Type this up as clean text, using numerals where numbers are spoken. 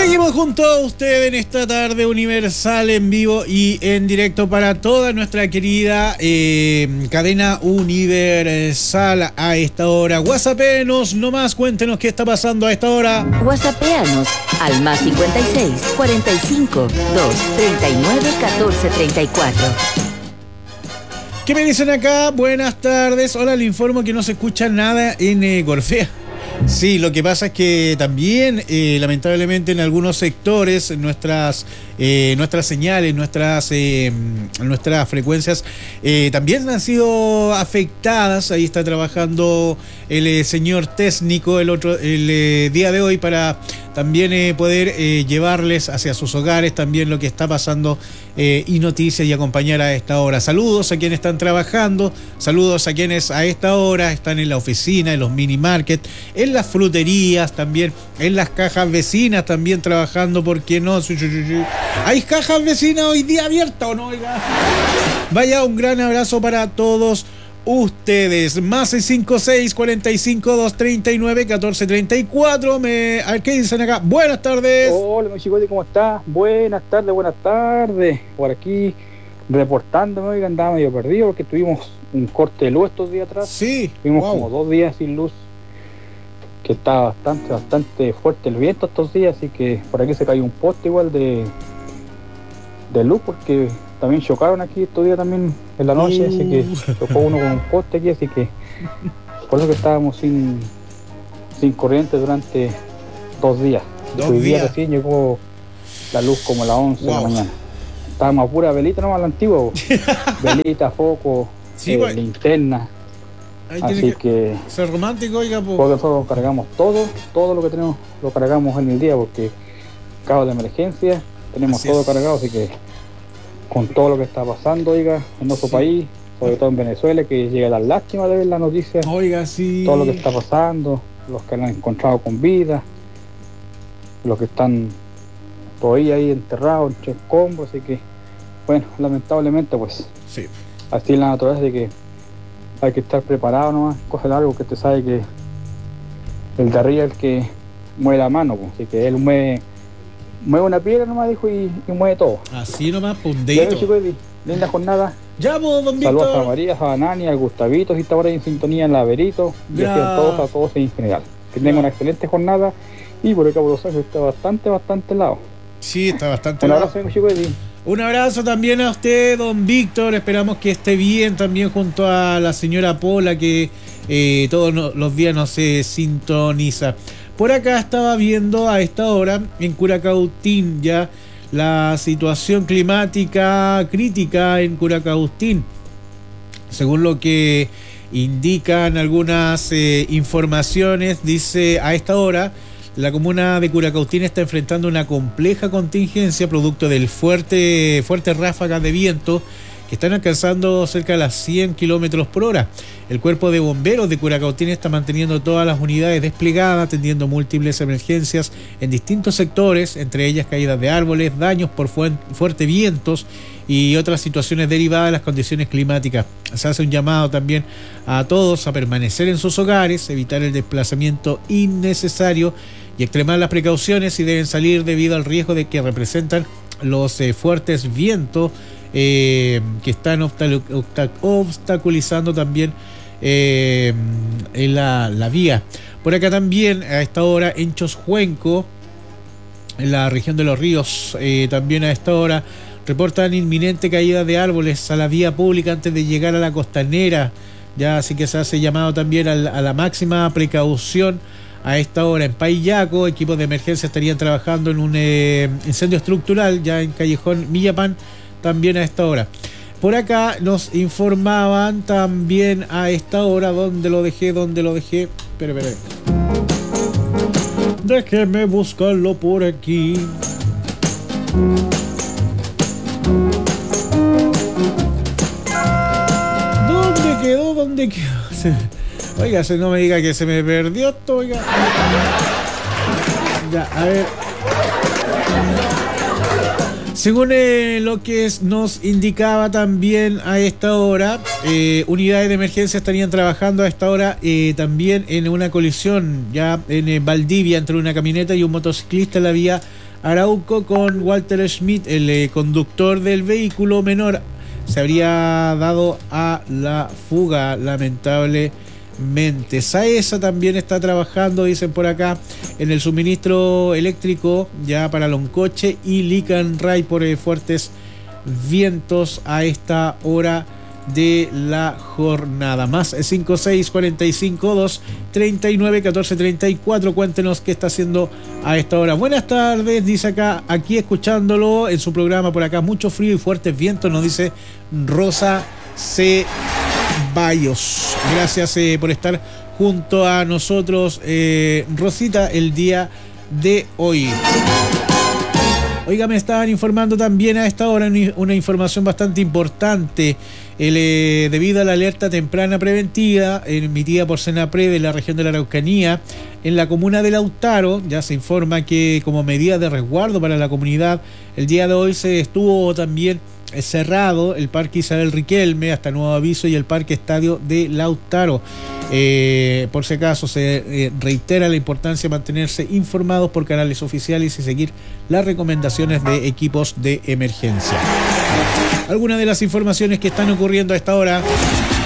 Seguimos junto a usted en esta tarde universal en vivo y en directo para toda nuestra querida cadena universal a esta hora. WhatsAppenos nomás, cuéntenos qué está pasando a esta hora. WhatsAppeanos al más 56 45 239 14 34. ¿Qué me dicen acá? Buenas tardes. Hola, le informo que no se escucha nada en Corfea. Sí, lo que pasa es que también, lamentablemente, en algunos sectores nuestras señales, nuestras frecuencias también han sido afectadas. Ahí está trabajando el señor técnico el día de hoy para también poder llevarles hacia sus hogares también lo que está pasando y noticias y acompañar a esta hora. Saludos a quienes están trabajando, saludos a quienes a esta hora están en la oficina, en los mini market, en las fruterías también, en las cajas vecinas también trabajando, porque no. ¿Hay cajas vecinas hoy día abiertas o no? Oiga. Vaya, un gran abrazo para todos ustedes. Más el 56 45 239 14 34. A ver qué dicen acá. Buenas tardes. Hola, mi chicote, ¿cómo estás? Buenas tardes. Por aquí reportándome, oiga, andaba medio perdido porque tuvimos un corte de luz estos días atrás. Sí. Tuvimos como 2 días sin luz, que está bastante fuerte el viento estos días, así que por aquí se cayó un poste igual de luz, porque también chocaron aquí estos días también en la noche, así que chocó uno con un poste aquí, así que por eso que estábamos sin corriente durante 2 días. Hoy día recién llegó la luz como a las 11 de la mañana. Estábamos a pura velita, no, a la antigua, velita, foco, sí, linterna. Así que ser romántico, oiga, porque nosotros cargamos todo lo que tenemos, lo cargamos en el día, porque caso de emergencia tenemos así todo cargado, así que con todo lo que está pasando, oiga, en nuestro país, sobre todo en Venezuela, que llega a dar lástima de ver la noticia, oiga, sí, todo lo que está pasando, los que lo han encontrado con vida, los que están todavía ahí enterrados entre escombros, así que bueno, lamentablemente pues sí, así es la naturaleza, de que hay que estar preparado nomás, coger algo que te sabe que el de arriba es el que mueve la mano, pues. Así que él mueve una piedra nomás, dijo, y mueve todo. Así nomás, pundito. Linda jornada. Ya, pues, don Víctor. Saludos a María, a Nani, a Gustavito, si está por ahí en sintonía, en la Verito, y así a todos en general. Que tengan una excelente jornada, y por acá por Los Ángeles está bastante helado. Sí, está bastante helado. Un abrazo, chico. Un abrazo también a usted, don Víctor. Esperamos que esté bien también junto a la señora Pola, que todos los días nos sintoniza. Por acá estaba viendo a esta hora en Curacautín ya la situación climática crítica en Curacautín. Según lo que indican algunas informaciones, dice a esta hora, la comuna de Curacautín está enfrentando una compleja contingencia producto del fuertes ráfagas de viento que están alcanzando cerca de las 100 kilómetros por hora. El cuerpo de bomberos de Curacautín está manteniendo todas las unidades desplegadas, atendiendo múltiples emergencias en distintos sectores, entre ellas caídas de árboles, daños por fuertes vientos y otras situaciones derivadas de las condiciones climáticas. Se hace un llamado también a todos a permanecer en sus hogares, evitar el desplazamiento innecesario y extremar las precauciones si deben salir debido al riesgo de que representan los fuertes vientos que están obstaculizando también en la vía. Por acá también a esta hora en Choscuenco, en la región de Los Ríos, también a esta hora reportan inminente caída de árboles a la vía pública antes de llegar a la costanera. Ya, así que se hace llamado también a la máxima precaución a esta hora. En Payaco, equipos de emergencia estarían trabajando en un incendio estructural ya en Callejón Millapán, también a esta hora. Por acá nos informaban también a esta hora. ¿Dónde lo dejé? Espera. Déjeme buscarlo por aquí. ¿Dónde quedó? Oiga, no me diga que se me perdió esto, oiga. Ya, a ver. Según lo que nos indicaba también a esta hora, unidades de emergencia estarían trabajando a esta hora también en una colisión ya en Valdivia entre una camioneta y un motociclista en la vía Arauco con Walter Schmidt, el conductor del vehículo menor, se habría dado a la fuga, lamentablemente. Saesa también está trabajando, dicen por acá, en el suministro eléctrico ya para Loncoche y Licanray por fuertes vientos a esta hora de la jornada. Más 5645-239-1434. Cuéntenos qué está haciendo a esta hora. Buenas tardes, dice acá, aquí escuchándolo en su programa por acá. Mucho frío y fuertes vientos, nos dice Rosa Ceballos. Gracias por estar junto a nosotros, Rosita, el día de hoy. Oiga, me estaban informando también a esta hora una información bastante importante. Debido a la alerta temprana preventiva emitida por Senapred de la región de la Araucanía, en la comuna de Lautaro, ya se informa que como medida de resguardo para la comunidad, el día de hoy se estuvo también cerrado el Parque Isabel Riquelme hasta nuevo aviso y el Parque Estadio de Lautaro. Por si acaso se reitera la importancia de mantenerse informados por canales oficiales y seguir las recomendaciones de equipos de emergencia. Algunas de las informaciones que están ocurriendo a esta hora.